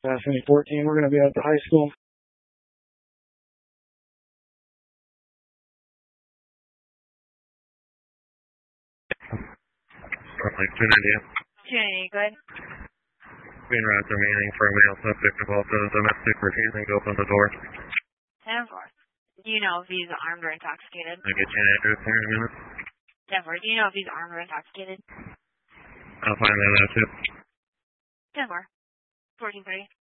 Destiny 14, we're going to be at the high school. Trinity, go ahead. Green routes remaining for a male suspect of also domestic, refusing to open the door. 10-4. Do you know if he's armed or intoxicated? I'll get you an address here in a minute. 10-4. Do you know if he's armed or intoxicated? I'll find that out too. 10-4. 14-3.